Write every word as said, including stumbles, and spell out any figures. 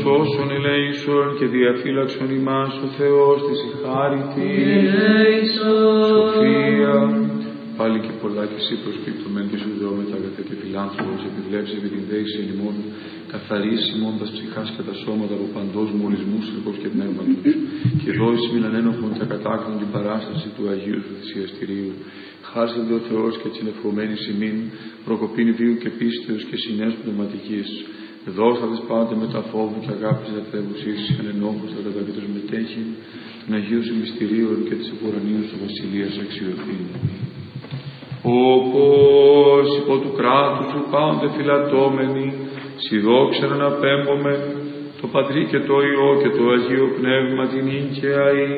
σώσον ελέησον και διαφύλαξον ημάς ο Θεός της η χάριτη. Σοφία. Πάλι και πολλά και εσύ προσπίπτωμεν και σου δώμετα αγαθέ και φιλάνθρωπος, επιβλέψε επί την δέηση εν ημών, καθαρίσει ημών τας ψυχάς και τα σώματα από παντός μολυσμού, σερκός και πνεύματος, και δώσει μην ανένοχον και ακατάκτον την παράσταση του Αγίου σου θυσιαστηρίου. Χάρσεται ο Θεός και τσινευχομένης ημίν, προκοπήν βίου και πίστεως και συνές πνευματικής. Δώστατες πάντε με τα φόβου και αγάπης δευτεύουσής, ανενόχως τα καταβήτως μετέχει, των Αγίου σου μυστηρίων και της επουρανίου σου βασιλείας αξιωθήν. Όπως υπό του κράτους σου πάντε φυλατώμενοι, σοι δόξαν αναπέμπομεν, το Πατρί και το Υιό και το Αγίο Πνεύμα την ίν και αεί,